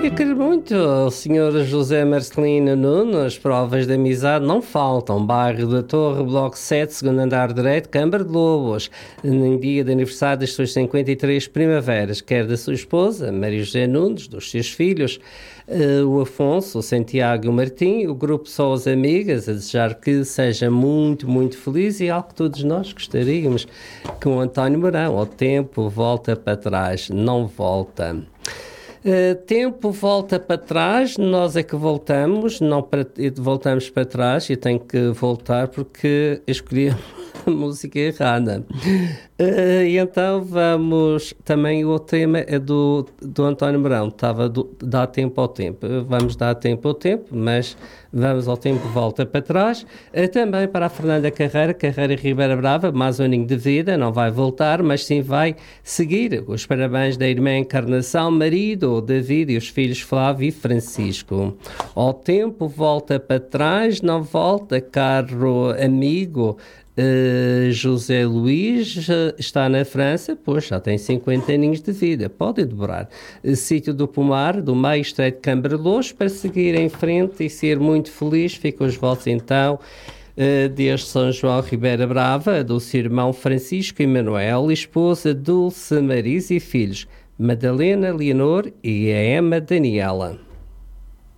Eu quero muito o Sr. José Marcelino Nunes, provas de amizade não faltam. Bairro da Torre, Bloco 7, segundo andar direito, Câmara de Lobos. Em dia de aniversário das suas 53 primaveras, quer da sua esposa, Maria José Nunes, dos seus filhos, o Afonso, o Santiago e o Martim, o grupo Só as Amigas, a desejar que seja muito, muito feliz e algo que todos nós gostaríamos, que o António Mourão, o tempo volta para trás, não volta. Tempo volta para trás, nós é que voltamos, voltamos para trás e tenho que voltar porque escolhi a música errada. E então vamos, também o tema é do António Mourão, dá tempo ao tempo. Vamos dar tempo ao tempo, mas vamos ao tempo, volta para trás. Também para a Fernanda Carreira Ribeira Brava, mais um aninho de vida, não vai voltar, mas sim vai seguir. Os parabéns da irmã Encarnação, marido, David e os filhos Flávio e Francisco. Ao tempo, volta para trás, não volta, caro amigo. José Luís está na França, pois já tem 50 aninhos de vida, pode dobrar. Sítio do Pomar, do meio estreito de Cambarlos, para seguir em frente e ser muito feliz. Ficam os votos então desde São João Ribeira Brava, do seu irmão Francisco e Manuel, esposa Dulce Marisa e filhos Madalena, Leonor e a Emma Daniela.